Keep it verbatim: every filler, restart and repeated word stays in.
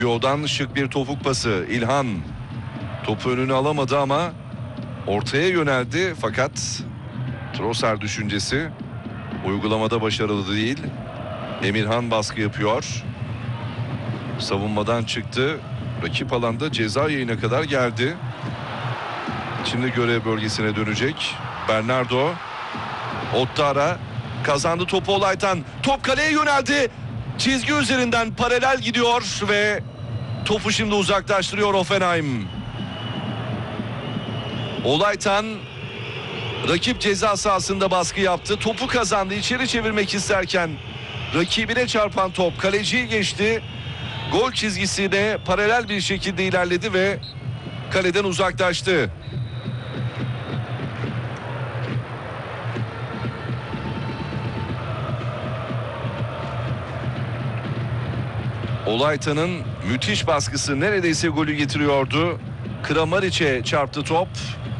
Yodan şık bir topuk pası. İlhan topu önüne alamadı ama ortaya yöneldi. Fakat Trossard düşüncesi uygulamada başarılı değil. Emirhan baskı yapıyor. Savunmadan çıktı. Rakip alanda ceza yayına kadar geldi. Şimdi görev bölgesine dönecek. Bernardo. Ottara kazandı topu Olaytan. Top kaleye yöneldi. Çizgi üzerinden paralel gidiyor ve topu şimdi uzaklaştırıyor Hoffenheim. Olaytan rakip ceza sahasında baskı yaptı. Topu kazandı. İçeri çevirmek isterken rakibine çarpan top kaleciyi geçti. Gol çizgisi de paralel bir şekilde ilerledi ve kaleden uzaklaştı. Olaytan'ın müthiş baskısı neredeyse golü getiriyordu. Kramaric'e çarptı top.